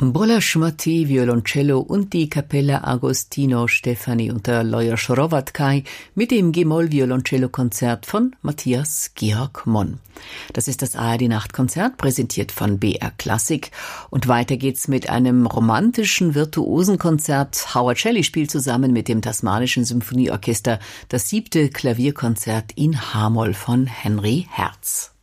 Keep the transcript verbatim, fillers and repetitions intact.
Bolla Schmatti, Violoncello und die Kapelle Agostino Stefani unter Lajos Hrovat-Kaj mit dem G-Moll-Violoncello-Konzert von Matthias Georg Monn. Das ist das A R D-Nachtkonzert, präsentiert von B R Klassik. Und weiter geht's mit einem romantischen Virtuosenkonzert. Howard Shelley spielt zusammen mit dem Tasmanischen Symphonieorchester das siebte Klavierkonzert in H-Moll von Henry Herz.